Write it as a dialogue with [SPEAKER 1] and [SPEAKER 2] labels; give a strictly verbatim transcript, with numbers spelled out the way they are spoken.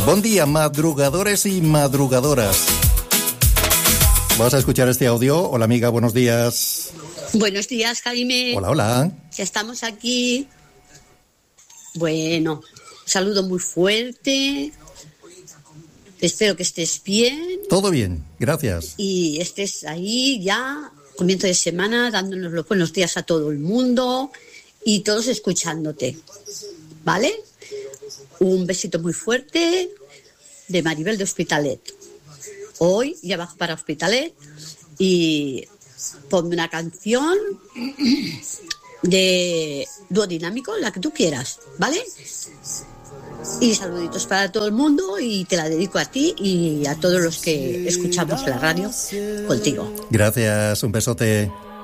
[SPEAKER 1] Buen día, madrugadores y madrugadoras. Vamos a escuchar este audio. Hola, amiga, buenos días.
[SPEAKER 2] Buenos días, Jaime.
[SPEAKER 1] Hola, hola.
[SPEAKER 2] Ya estamos aquí. Bueno, saludo muy fuerte. Espero que estés bien.
[SPEAKER 1] Todo bien, gracias.
[SPEAKER 2] Y estés ahí ya, comienzo de semana, dándonos los buenos días a todo el mundo y todos escuchándote. ¿Vale? Un besito muy fuerte de Maribel de Hospitalet. Hoy ya bajo para Hospitalet y ponme una canción de dúo dinámico, la que tú quieras, ¿vale? Y saluditos para todo el mundo y te la dedico a ti y a todos los que escuchamos la radio contigo.
[SPEAKER 1] Gracias, un besote.